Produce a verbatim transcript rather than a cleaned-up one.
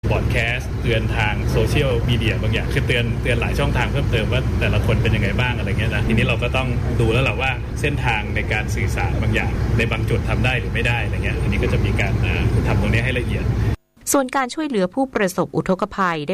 บอดแคสต์เตือนทางโซเชียลมีเดียบางอย่างคือเตือนเตือนหลายช่องทางเพิ่มเติมว่าแต่ละคนเป็นยังไงบ้างอะไรเงี้ยนะทีนี้เราก็ต้องดูแล้วแหละว่าเส้นทางในการสื่อสารบางอย่างในบางจุดทำได้หรือไม่ได้อะไรเงี้ยอันนี้ก็จะมีการทำตรงนี้ให้ละเอียดส่วนการช่วยเหลือผู้ประสบอุทกภัย